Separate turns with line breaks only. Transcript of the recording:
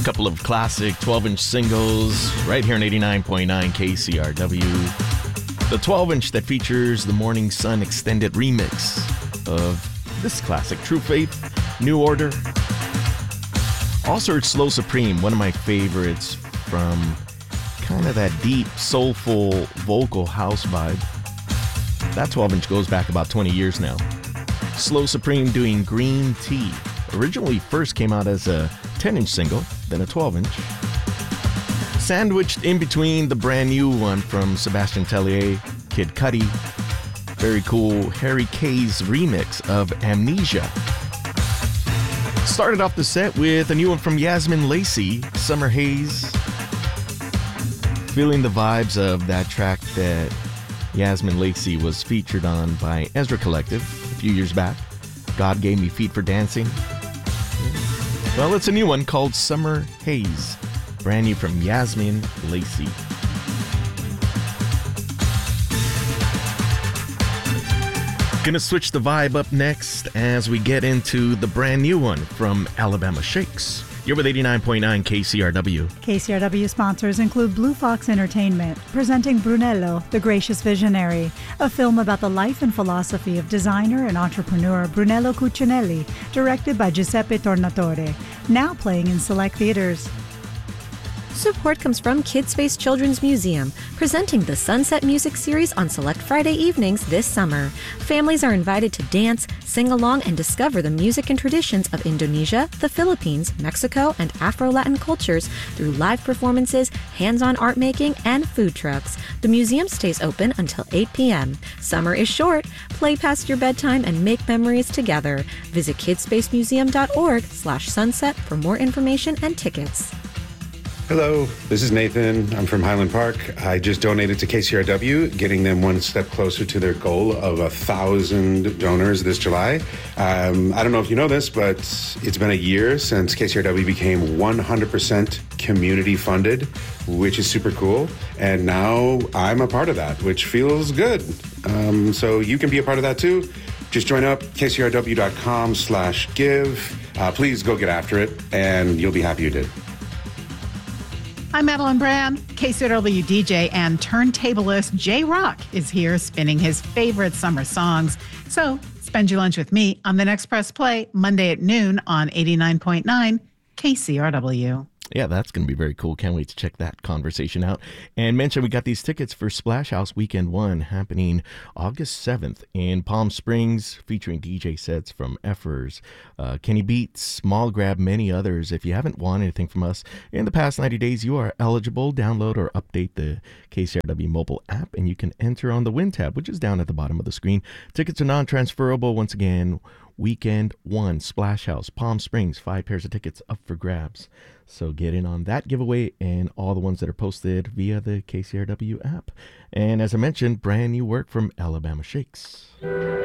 couple of classic 12-inch singles right here on 89.9 KCRW. The 12-inch that features the Morning Sun extended remix of this classic, True Faith, New Order. Also heard Slow Supreme, one of my favorites from kind of that deep, soulful, vocal house vibe. That 12-inch goes back about 20 years now. Slow Supreme doing Green Tea. Originally first came out as a 10-inch single, then a 12-inch. Sandwiched in between the brand new one from Sebastian Tellier, Kid Cudi. Very cool Harry Kay's remix of Amnesia. Started off the set with a new one from Yasmin Lacey, Summer Haze. Feeling the vibes of that track that Yasmin Lacey was featured on by Ezra Collective a few years back. God Gave Me Feet for Dancing. Well, it's a new one called Summer Haze, brand new from Yasmin Lacey. Gonna switch the vibe up next as we get into the brand new one from Alabama Shakes. You're with 89.9 KCRW.
KCRW sponsors include Blue Fox Entertainment, presenting Brunello, the Gracious Visionary, a film about the life and philosophy of designer and entrepreneur Brunello Cucinelli, directed by Giuseppe Tornatore, now playing in select theaters.
Support comes from Kidspace Children's Museum, presenting the Sunset Music Series on select Friday evenings this summer. Families are invited to dance, sing along, and discover the music and traditions of Indonesia, the Philippines, Mexico, and Afro-Latin cultures through live performances, hands-on art making, and food trucks. The museum stays open until 8 p.m. Summer is short. Play past your bedtime and make memories together. Visit kidspacemuseum.org/sunset for more information and tickets.
Hello, this is Nathan. I'm from Highland Park. I just donated to KCRW, getting them one step closer to their goal of 1,000 donors this July. I don't know if you know this, but it's been a year since KCRW became 100% community funded, which is super cool. And now I'm a part of that, which feels good. So you can be a part of that too. Just join up, kcrw.com/give. Please go get after it, and you'll be happy you did.
I'm Madeline Brand. KCRW DJ and turntablist Jay Rock is here spinning his favorite summer songs. So spend your lunch with me on the next Press Play, Monday at noon on 89.9 KCRW.
Yeah, that's going to be very cool. Can't wait to check that conversation out. And mention we got these tickets for Splash House Weekend 1 happening August 7th in Palm Springs, featuring DJ sets from Effers, Kenny Beats, Small Grab, many others. If you haven't won anything from us in the past 90 days, you are eligible. Download or update the KCRW mobile app, and you can enter on the Win tab, which is down at the bottom of the screen. Tickets are non-transferable. Once again, Weekend 1, Splash House, Palm Springs, 5 pairs of tickets up for grabs. So get in on that giveaway and all the ones that are posted via the KCRW app. And as I mentioned, brand new work from Alabama Shakes.